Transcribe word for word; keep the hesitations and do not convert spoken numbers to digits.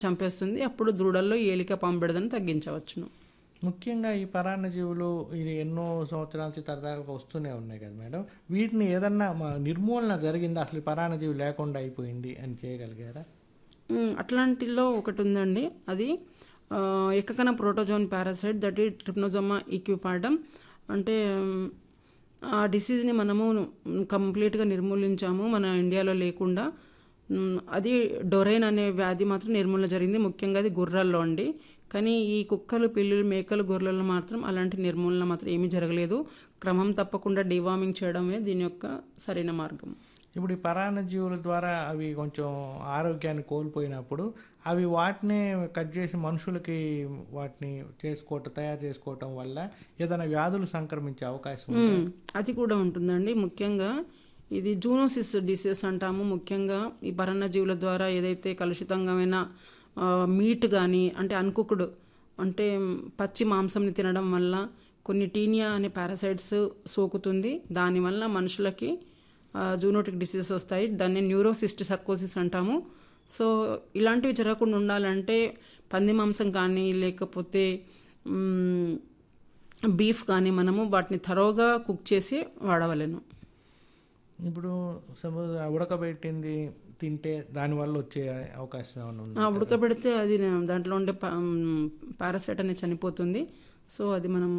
చంపేస్తుంది. అప్పుడు దూడల్లో ఏలిక పాము బెడదను తగ్గించవచ్చును. ముఖ్యంగా ఈ పరాన్నజీవులు ఇది ఎన్నో సంవత్సరాల నుంచి తరతరాలుగా వస్తూనే ఉన్నాయి కదా మేడం. వీటిని ఏదన్నా మ- నిర్మూలన జరిగిందా, అసలు ఈ పరాన్నజీవి లేకుండా అయిపోయింది అని చేయగలిగారా? హ్మ్. అట్లాంటిలో ఒకటుందండి. అది ఆహ్, ఎక్కకన ప్రోటోజోన్ పారాసైట్ దట్ ఈ ట్రిప్నోజోమా ఈక్విపార్డమ్. అంటే హ్మ్, ఆ డిసీజ్‌ని మనము హ్మ్, కంప్లీట్‌గా నిర్మూలించాము మన ఇండియాలో లేకుండా. హ్మ్, అది డొరైన్ అనే వ్యాధి మాత్రం నిర్మూలన జరిగింది. ముఖ్యంగా అది గుర్రాల్లో అండి. కానీ ఈ కుక్కలు, పిల్లులు, మేకలు, గొర్రెల్లో మాత్రం అలాంటి నిర్మూలన మాత్రం ఏమీ జరగలేదు. క్రమం తప్పకుండా డీవార్మింగ్ చేయడమే దీని యొక్క సరైన మార్గం. ఇప్పుడు ఈ పరాన్నజీవుల ద్వారా అవి కొంచెం ఆరోగ్యాన్ని కోల్పోయినప్పుడు అవి వాటినే కట్ చేసి మనుషులకి వాటిని చేసుకోవటం తయారు చేసుకోవటం వల్ల ఏదైనా వ్యాధులు సంక్రమించే అవకాశం ఉందా? మ్మ్. అది కూడా ఉంటుందండి. ముఖ్యంగా ఇది జూనోసిస్ డిసీజ్ అంటాము. ముఖ్యంగా ఈ పరాన్నజీవుల ద్వారా ఏదైతే కలుషితంగామైన ఆ, మీట్ కానీ అంటే అన్కుక్డ్ అంటే పచ్చి మాంసంని తినడం వల్ల కొన్ని టీనియా అనే పారాసైట్స్ సోకుతుంది. దానివల్ల మనుషులకి జూనోటిక్ డిసీజెస్ వస్తాయి. దాన్ని న్యూరోసిస్ట్ సర్కోసిస్ అంటాము. సో ఇలాంటివి జరగకుండా ఉండాలంటే పంది మాంసం కానీ లేకపోతే మ్మ్, బీఫ్ కానీ మనము వాటిని థరోగా కుక్ చేసి వాడవలెను. ఇప్పుడు సపోజ్ ఉడకబెట్టింది తింటే దానివల్ల వచ్చే అవకాశం ఏమైనా ఆ, ఉంది? ఉడకబెడితే అది దాంట్లో ఉండే పారాసైట్ అనేది చనిపోతుంది. సో అది మనం